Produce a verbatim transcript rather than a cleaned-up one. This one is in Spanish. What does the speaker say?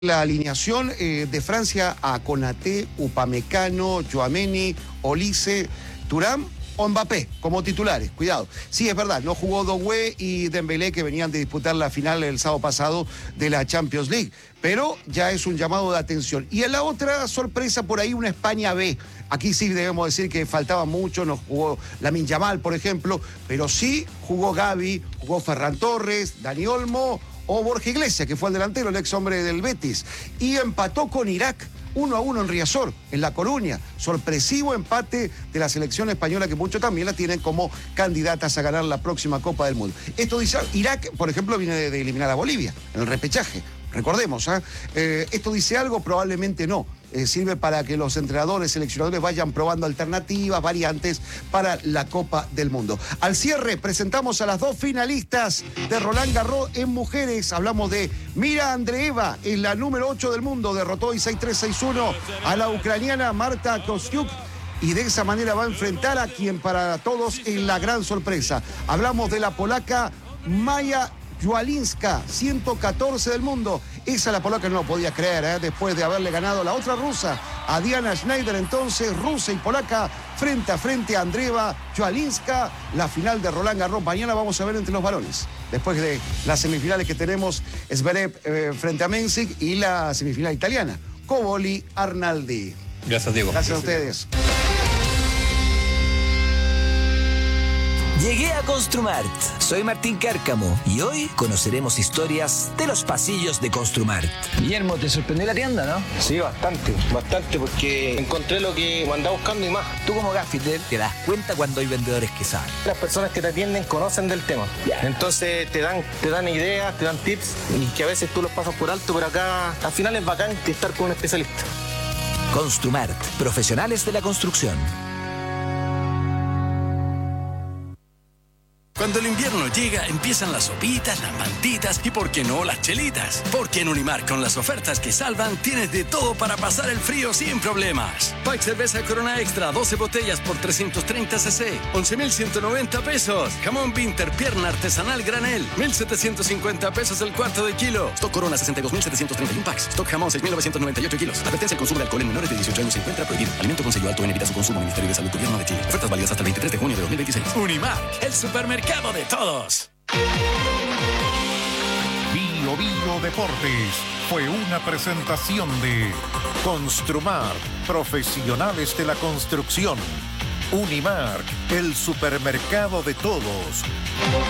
La alineación eh, de Francia a Konaté, Upamecano, Tchouaméni, Olise, Thuram o Mbappé como titulares. Cuidado. Sí, es verdad, no jugó Doué y Dembélé, que venían de disputar la final el sábado pasado de la Champions League. Pero ya es un llamado de atención. Y en la otra sorpresa por ahí, una España B. Aquí sí debemos decir que faltaba mucho, no jugó Lamine Yamal, por ejemplo, pero sí jugó Gavi, jugó Ferran Torres, Dani Olmo o Borja Iglesias, que fue el delantero, el ex hombre del Betis, y empató con Irak uno a uno en Riazor, en La Coruña. Sorpresivo empate de la selección española, que muchos también la tienen como candidatas a ganar la próxima Copa del Mundo. Esto dice, Irak, por ejemplo, viene de, de eliminar a Bolivia en el repechaje. Recordemos, ¿eh? Eh, ¿esto dice algo? Probablemente no. Eh, sirve para que los entrenadores, seleccionadores vayan probando alternativas, variantes para la Copa del Mundo. Al cierre presentamos a las dos finalistas de Roland Garros en mujeres. Hablamos de Mira Andreeva, en la número ocho del mundo, derrotó hoy seis tres seis uno a la ucraniana Marta Kostyuk, y de esa manera va a enfrentar a quien para todos es la gran sorpresa. Hablamos de la polaca Maya Jualinska, ciento catorce del mundo. Esa la polaca no lo podía creer, ¿eh? Después de haberle ganado la otra rusa, a Diana Schneider. Entonces, rusa y polaca frente a frente a Andreeva Jualinska, la final de Roland Garros. Mañana vamos a ver entre los varones, después de las semifinales que tenemos, Zverev eh, frente a Mensik, y la semifinal italiana, Cobolli Arnaldi. Gracias, Diego. Gracias a ustedes. Llegué a Construmart. Soy Martín Cárcamo y hoy conoceremos historias de los pasillos de Construmart. Guillermo, ¿te sorprendió la tienda, no? Sí, bastante, bastante, porque encontré lo que andaba buscando y más. Tú como gaffiter te das cuenta cuando hay vendedores que saben. Las personas que te atienden conocen del tema. Yeah. Entonces te dan, te dan ideas, te dan tips, y que a veces tú los pasas por alto, pero acá al final es bacán estar con un especialista. Construmart, profesionales de la construcción. Cuando el invierno llega, empiezan las sopitas, las mantitas y, ¿por qué no, las chelitas? Porque en Unimar, con las ofertas que salvan, tienes de todo para pasar el frío sin problemas. Pack cerveza Corona Extra, doce botellas por trescientos treinta centilitros, once mil ciento noventa pesos. Jamón Winter, pierna artesanal granel, mil setecientos cincuenta pesos el cuarto de kilo. Stock Corona, sesenta y dos mil setecientos treinta y uno packs. Stock Jamón, seis mil novecientos noventa y ocho kilos. Advertencia: el consumo de alcohol en menores de dieciocho años se encuentra prohibido. Alimento con sello alto en, evita su consumo. Ministerio de Salud, Gobierno de Chile. Ofertas válidas hasta el veintitrés de junio de dos mil veintiséis. Unimar, el supermercado de todos. Bio Bio Deportes fue una presentación de Construmart, profesionales de la construcción. Unimark, el supermercado de todos.